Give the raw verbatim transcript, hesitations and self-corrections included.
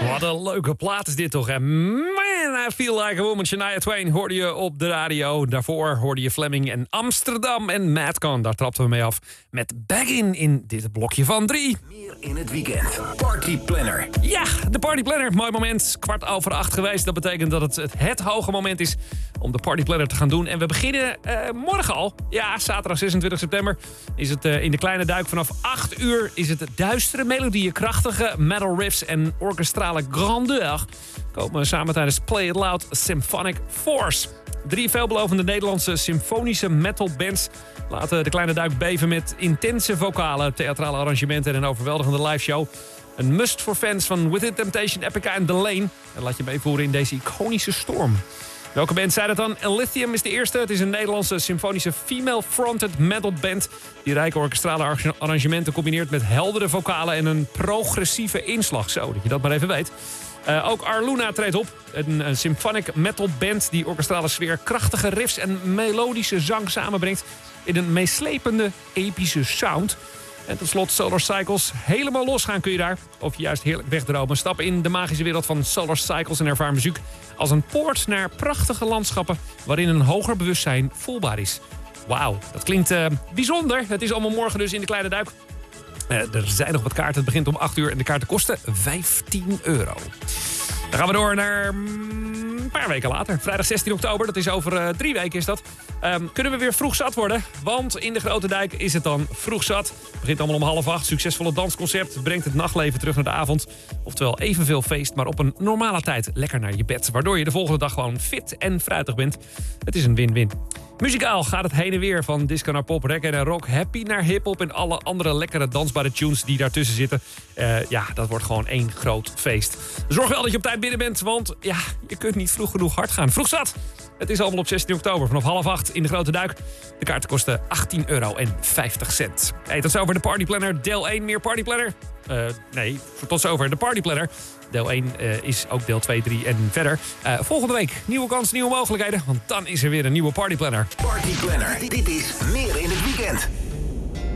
Wat een leuke plaat is dit toch, hè? Man, I Feel Like a Woman. Shania Twain hoorde je op de radio. Daarvoor hoorde je Fleming en Amsterdam en Madcon. Daar trapten we mee af met Baggin in dit blokje van drie. Meer in het weekend. Party Planner. Ja, de Party Planner. Mooi moment. Kwart over acht geweest. Dat betekent dat het het, het hoge moment is om de Party Planner te gaan doen. En we beginnen uh, morgen al. Ja, zaterdag zesentwintig september is het uh, in de Kleine Duik. Vanaf acht uur is het duistere melodieën, krachtige metal riffs en orkestrale grandeur komen samen tijdens Play It Loud Symphonic Force. Drie veelbelovende Nederlandse symfonische metalbands laten de Kleine Duik beven met intense vocalen, theatrale arrangementen en een overweldigende liveshow. Een must voor fans van Within Temptation, Epica en The Lane. En laat je meevoeren in deze iconische storm. Welke band zei dat dan? Elysium is de eerste. Het is een Nederlandse symfonische female-fronted metalband die rijke orkestrale arrangementen combineert met heldere vocalen en een progressieve inslag. Zo, dat je dat maar even weet. Uh, ook Arluna treedt op. Een, een symphonic metal band die orkestrale sfeer, krachtige riffs en melodische zang samenbrengt in een meeslepende, epische sound. En tot slot Solar Cycles. Helemaal losgaan kun je daar. Of je juist heerlijk wegdromen. Stap in de magische wereld van Solar Cycles en ervaar muziek als een poort naar prachtige landschappen waarin een hoger bewustzijn voelbaar is. Wauw, dat klinkt uh, bijzonder. Het is allemaal morgen dus in de Kleine Duik. Uh, er zijn nog wat kaarten. Het begint om acht uur en de kaarten kosten vijftien euro. Dan gaan we door naar een paar weken later. Vrijdag zestien oktober, dat is over uh, drie weken is dat. Um, kunnen we weer vroeg zat worden? Want in de Grote Dijk is het dan vroeg zat. Het begint allemaal om half acht. Succesvolle dansconcept brengt het nachtleven terug naar de avond. Oftewel evenveel feest, maar op een normale tijd lekker naar je bed. Waardoor je de volgende dag gewoon fit en fruitig bent. Het is een win-win. Muzikaal gaat het heen en weer van disco naar pop, reggae naar rock, happy naar hiphop en alle andere lekkere dansbare tunes die daartussen zitten. Uh, ja, dat wordt gewoon één groot feest. Zorg wel dat je op tijd binnen bent, want ja, je kunt niet vroeg genoeg hard gaan. Vroeg zat! Het is allemaal op zestien oktober vanaf half acht in de Grote Duik. De kaarten kosten achttien euro en vijftig cent. Hey, tot zover de Party Planner, deel één. Meer Party Planner? Uh, nee, tot zover de Party Planner. Deel één uh, is ook deel twee, drie en verder. Uh, volgende week nieuwe kans, nieuwe mogelijkheden. Want dan is er weer een nieuwe Party Planner. Party Planner. Dit is Meer in het weekend.